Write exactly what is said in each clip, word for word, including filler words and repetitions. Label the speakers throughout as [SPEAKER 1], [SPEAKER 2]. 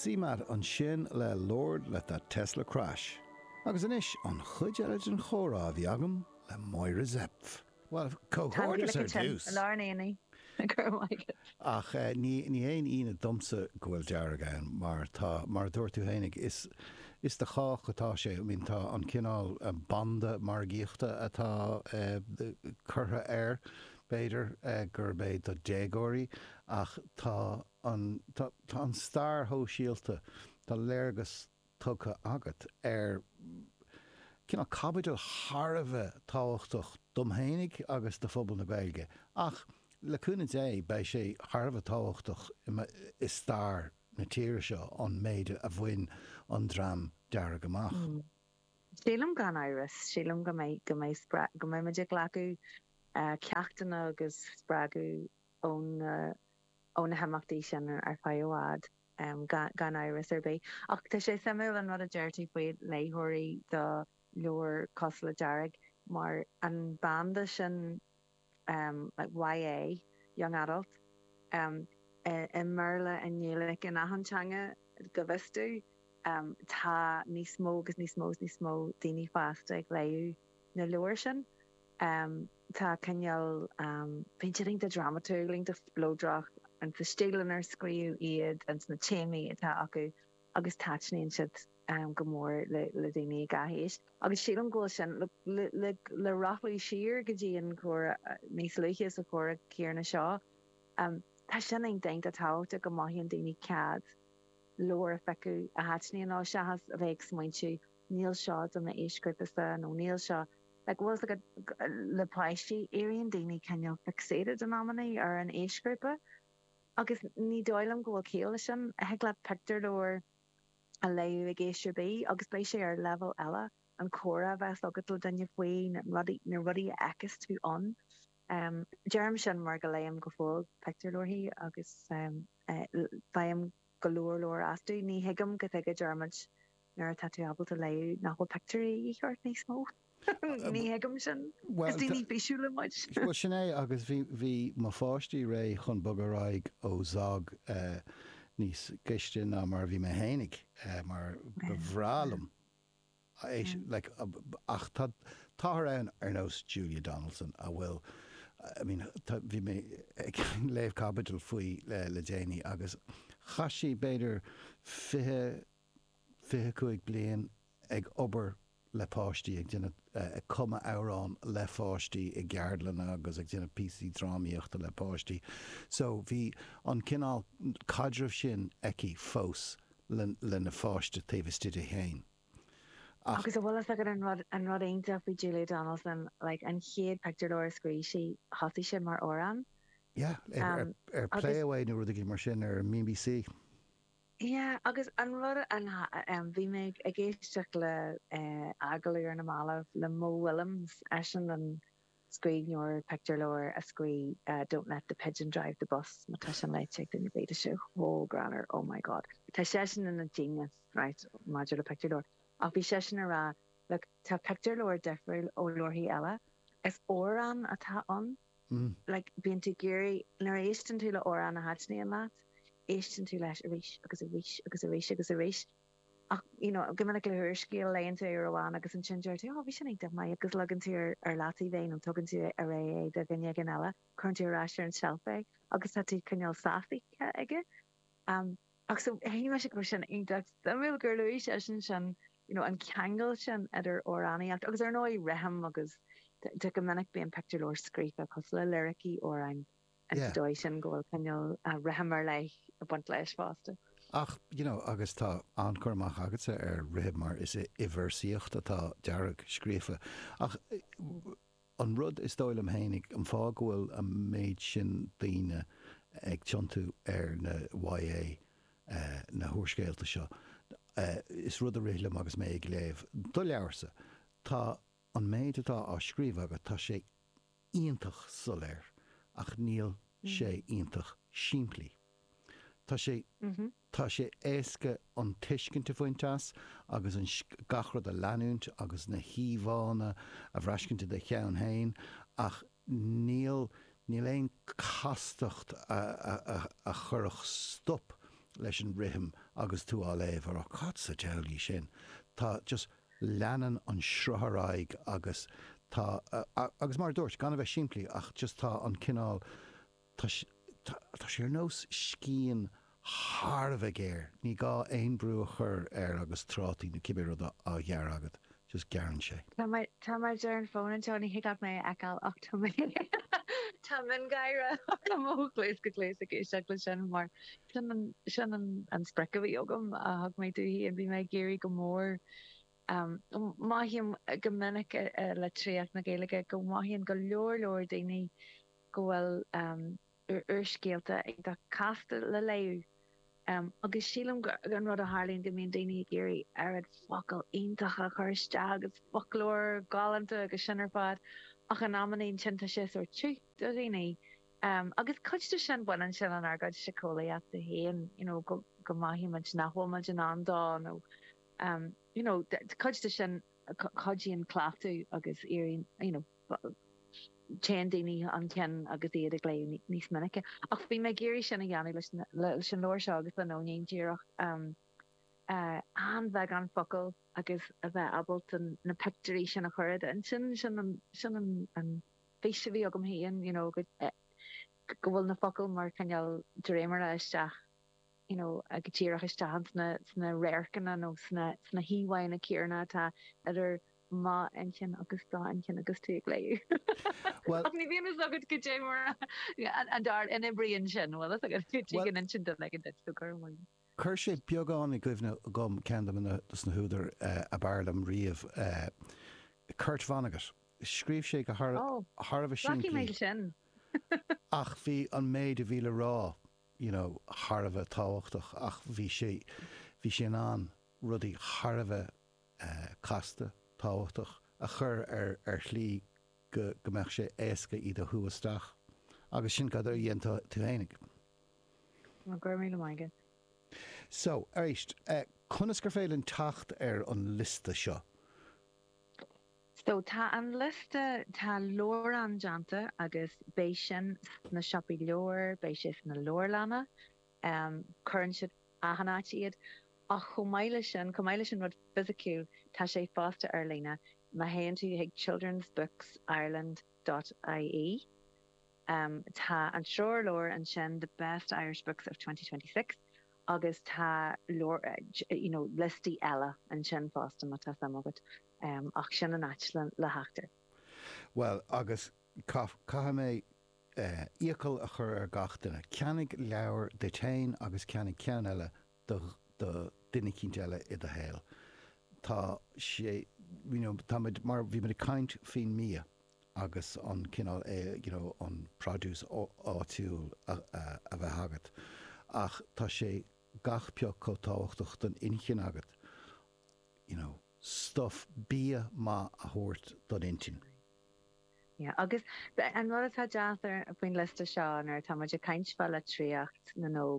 [SPEAKER 1] Simar an sin le Lord le a Tesla crash. Agus inis an chuid eile an chórá bhí agam le Moira Zepf. Well, cohortas ar dús.
[SPEAKER 2] Larnaini.
[SPEAKER 1] Ach ní ní éon ine domsa gohfuil dearag an mar tá mar dúir tú hénig is is de chách atá sé, I mean tá an cinál an banda mar gíochta atá curtha air beidir gur béid do dégóirí ach tá an tá an star ho síalta tá léirgus tucha agat ar cinál cabidal Harbheith táhachtach domhénig agus de phobal na Gaeilge ach le cúna é bei sé Harbheith táhachtach is star na tíre seo an méide a bhain an dram dearag amach.
[SPEAKER 2] Mm. Sílam gan iris, sílam go mé go mé spra go mé maidir glacu uh, ceachtainna agus spragu ón uh, ón na hamachtaí sin ar fáileád um, gan, gan iris ar bé. Ach tá sé samú an rud a deirtí faoid léthirí do leor cosla dearag mar an banda sin um, like Y A, young adult, um, in Merla and Nulik in Ahanchanga, Gavistu, um, ta ni smó gus ni smós ni smó dini fast ag leiú na luirsin, um, ta canal um, pinching the dramaturgling the blowdrach and the stiglen ar scríú iad and na chéimi ta acu agus tachni shit um, gomór le, le dini gahéis. Agus sílan ggóil sin le, le, le, le raflaí siar go dtíon córa níos luchas a córa céarna seo. Um, Tá sin ein daint a táta go maithíonn daoine cad leor a feicú a háitní an á seachas a bheith smaintú níl seo don na éiscrúpasa nó níl seo. Like was like a le páistí éiríonn daoine ceanneal fixated an amnaí ar an éiscrúpa agus ní dóilm go bhfuil céala sin a heag le pictar leor a leiú a géisiir bí agus bei sé ar level eile an córa bheits agad le danne faoin na rudí echas tú an. Um, Jerem sin mar go léim go fóil picture lorthaí agus um, uh, bhaim go leor leor asú ní hiigem go ige Germans nar tatú abal a leiú nachhfuil picturí í chuirt níos mó. Ní hiigem sin gus daoine bhíisiúla muid.
[SPEAKER 1] Well sin é agus bhí má fáistí ré chun bogaráig ó zag uh, níos ceiste ná mar bhí mé hénig uh, mar bhrálam. Mm. Like, uh, ach tá an ar nós Julia Donaldson a bhfuil I mean bhí mé léamh capital faoi le le déine agus chaisí beidir fiche fiche chuig blian ag obair le páistí ag duna ag cuma árán le fáistí ag geardlan agus ag duna písaí drámaíochta le páistí so bhí an cinál cadrih sin eici fós le, le na fáiste taobhistide héin.
[SPEAKER 2] Agus a bhfuil agad an rud an rud aonta faoi Julia Donaldson, like an chéad picture leir scrí si hosí sin mar órán.
[SPEAKER 1] Yeah, ar ar play-away na rud mar sin ar M B C.
[SPEAKER 2] Yeah, agus an rud an um, bhí mé a géisteach le uh, agalú ar na málah le Mo Willems eisian an scrí your picture leir a scrí uh, Don't Let the Pigeon Drive the Bus má tá sin le check in the beta show. Oh, granar, oh my god. Tá sé sin in a genius, right? Modular picture leir. Ach bhí sé sin ará le tá picture leir defriúil ó lorthaí eile is órán atá an like bíonn tú géirí nar éistan tú le órán a háitní an leat éistan tú leis a rís agus a rís agus a rís agus a rís ach you know gomanna le thuirscíal leon tú ar bháin agus an sin deir tú ó bhí sin ag mai agus legan tú ar látaí bhéin an tugann tú a ré é de gnne gan eile chun tú ráisiir an sealpa agus tá tú cinneal sáfaí aige um ach so hí me se go sin ag mé gur luí sé sin sin you know, an ceangal sin idir óránaíocht agus ar nói reham agus tu go minic bíon picture leir scrífa cos le lyricí óráin an dóid sin ggóil ceangal reham ar lei a bunt leis fásta.
[SPEAKER 1] Ach, you know, agus tá ancormach agatsa ar rihib mar is i bhirsaíocht atá dearag scrífa. Ach, an rud is dóil am hénig an fágóil a méid sin daoine ag tiontú ar na Y A uh, na thuairscéalta seo. Uh, is rud a rilam agus mé ag léamh do leabharsa tá an méid atá á scríomh agat tá sé iontach soléir ach níl sé iontach siimplí. Tá sé mm-hmm. tá sé éasca an tuiscinnta faointeas agus an gachrad a leanúnt agus na híomhána a bhreiscinnta de cheann hain ach níl níl éon castacht a, a, a, a churach stop leis an rithim agus tú á léh ar cad sa teí sin. Tá just leanan an srutharáig agus tá agus mar dúirt gan bheith siimplí ach just tá an cinál tá sé ar nós scían Thar bheith géir, ní gá aon brú a chur ar agus trátí na cibé rud a dhear agad, just gearan sé.
[SPEAKER 2] Tá mar dear an fón an Tony hiigad mé eáil ach tá mé Tá min gaiire na mógléis go léis a géisteach le sin mar sin an spreca bhí agam a thug mé dúhí an bhí mé géirí go mór maithíim go minic le tríach na Gaeilge go maithíonn go leor leor daoine go bhfuil urscéalta ag do casta le léú. Um, agus sílam gan rud a Harlín go míon daoine géirí ar focail iontacha chuiriste agus folklór gáanta agus sinar fad ach an ammaíon sinnta sé or trí do daoine. Um, agus chuiste sin buan sin an argad se cóla a héan, you know, go go maithí man nachhfuil man an andá nó um, you know, chuiste sin chodíon cláú agus éirín, you know, Chan daoine an cean agus iad a léú níos minice. Ach bhí me géirí sin a gceanú leis an leir seo agus an ónéon díireach an bheith an focail agus a bheith abalt na picturí sin a churid an sin sin an féise bhí agam héan, you know, go bhfuil na focail mar ceall dréimar leisteach, you know, a go tíireach isteach sna réircanna nó sna híhhain na céarna tá idir má ancin agus dá ancin agus tú léú. Well, ní bhíon agad go dé mar an dar in bríon sin bhil agad tugan an sin le an deú chumáin.
[SPEAKER 1] Cur sé beagán i gcuimhne gom ceandam na húdar a barlam riamh Kurt Vonnegut. Scríb sé go Harbh sin
[SPEAKER 2] sin.
[SPEAKER 1] Ach bhí an méid a bhíle rá, you know, Harbh táhachtach ach bhí sé bhí sé an rudaí Harbh casta táhachtach a chur ar ar slí go meach sé éasca iad a thuasteach agus sin cad ar dhéanta tú hénig.
[SPEAKER 2] Má gur mí le maige.
[SPEAKER 1] So, éist, chunas gur féil an tacht ar an lista seo?
[SPEAKER 2] So tá an lista tá leor an deanta agus béis sin na siopí leor, béis sin na leorlanna, um, chuann siad ahanát iad a chomáile sin, chomáile sin rud fisiciúil tá sé fásta ar lína má héann tú ag children's books ireland dot I E. Um, tá an seoir leor an sin the best Irish books of twenty twenty-six agus tá leor, you know, listí eile an sin fásta má tá samagad. Um, ach sin an áitlan le heachtar.
[SPEAKER 1] Well, agus caithe mé íocail a chur ar gachtainna. Ceannig leabhar de tain agus ceannig cean eile do duine cinnte eile i do héal. Tá sé, you know, tá mar bhí me caint fin mí agus an cinál you know, an produce áitiúil a bheith agat. Ach tá sé gach peoch có táhachtach don inchin agat. You know, stuff bí má a thuirt don intin.
[SPEAKER 2] Yeah, agus an rud atá deathar a bhain lista seán ar tá muidir caint bhile tríocht na nóg.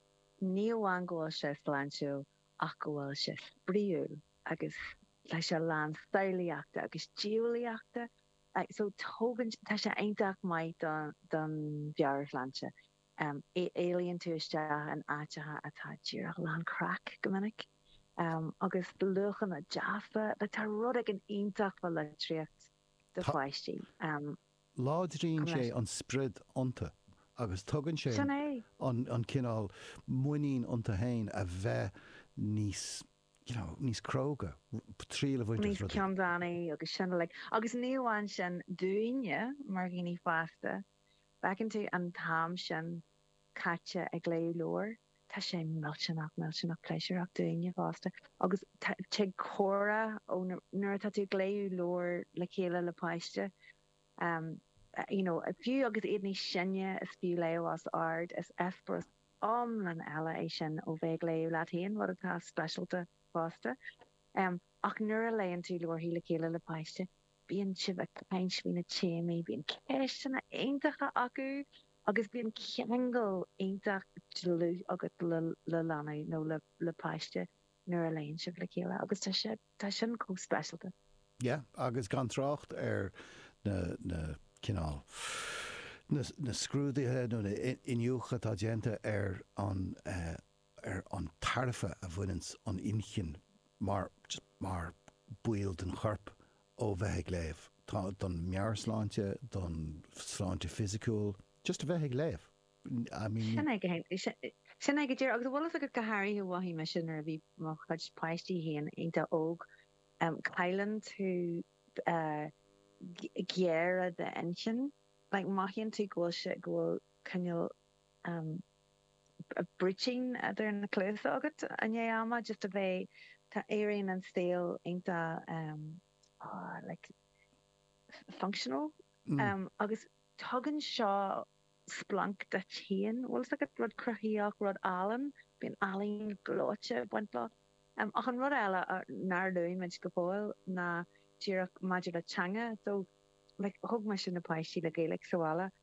[SPEAKER 2] Ní bhhain gháil sé sláintiú ach go bhfuil sé bríú agus leis se lán stailíochta agus díolaíochta. So tógann tá sé aintach maiid don bhearlanse. Um, éalaíonn tú isteach an áitethe atá díreach lán crack go minic. Um, agus luchan a jafa le tá rud ag an ionintach bhil le tríocht do chláistí. Um,
[SPEAKER 1] Láidríonn sé an spread ionta agus tugann sé an cinál muoín ionta hain a bheith níos, you know, níos cróga trí le bhaint
[SPEAKER 2] níos ceandánaí agus sin le agus níomháin sin dúine mar gine fásta bacinn tú an tam sin caite ag léú leor. Tá sé milteach milteach pléisiúach dúine fásta agus te chora ó nuair tá tú léú leor le chéile le páiste. Um, you know, a fiú agus iad ní sinne is fiú léú as ard is espras omlan eile é sin ó bheith léú le haon wat atá specialta fásta. Um, ach nuair a léonn tú leor hí le chéile le páiste, bíonn sibh a peins hí na téimi, bíonn céisteanna aontacha acu agus bíon ceangal aintach dlú agus le lana nó le páiste nuair a léonn sibh le chéile agus tá sin có specialta.
[SPEAKER 1] Yeah, agus gan trácht ar na na cinál na scrúdaithe nó na inniucha tá déanta ar an ar an tarfa a bhuiins an inchin mar mar buil den chorp ó bheith léh tá don mearslánte don sláinte fysiiciúil just a bheith léh.
[SPEAKER 2] Sin ag dtíir agus bhfuil a go gothairí bhhí me sin ar bhí má chuid páistí híon ínta óg caiilen tú géire de ensin, like maithíonn tú ghfuil se ghfuil cinneal bridging idir na clús agat a é ama just a bheith tá éiríonn an scéal ínta like functional agus tugann seo splank de chéan bhfuil agad rud cruthíach rud Allan bíon alín glóite buintla ach an rud eile nar luin meid go bhil na tíach maidir le teanga so like thug me sin na páistí le Gaelic sála